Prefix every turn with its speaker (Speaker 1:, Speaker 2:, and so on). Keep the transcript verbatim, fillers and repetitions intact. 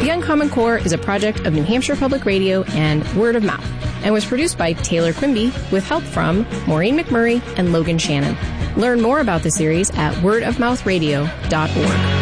Speaker 1: The Uncommon Core is a project of New Hampshire Public Radio and Word of Mouth, and was produced by Taylor Quimby with help from Maureen McMurray and Logan Shannon. Learn more about the series at word of mouth radio dot org.